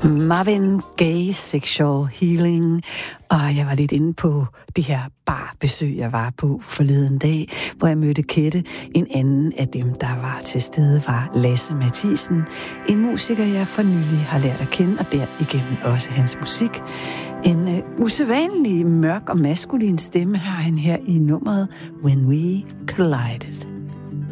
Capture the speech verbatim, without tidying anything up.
Marvin Gaye, Sexual Healing, og jeg var lidt inde på det her barbesøg, jeg var på forleden dag, hvor jeg mødte Kette. En anden af dem, der var til stede, var Lasse Mathisen, en musiker, jeg for nylig har lært at kende, og derigennem også hans musik. En uh, usædvanlig mørk og maskulin stemme har han her i nummeret When We Collided.